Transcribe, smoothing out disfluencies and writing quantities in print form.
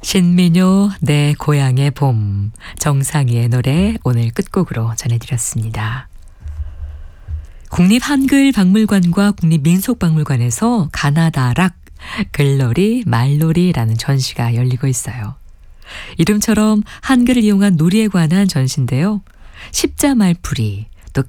신민요 내 고향의 봄, 정상희의 노래 오늘 끝곡으로 전해드렸습니다. 국립한글박물관과 국립민속박물관에서 가나다락, 글놀이, 말놀이라는 전시가 열리고 있어요. 이름처럼 한글을 이용한 놀이에 관한 전시인데요. 십자말풀이,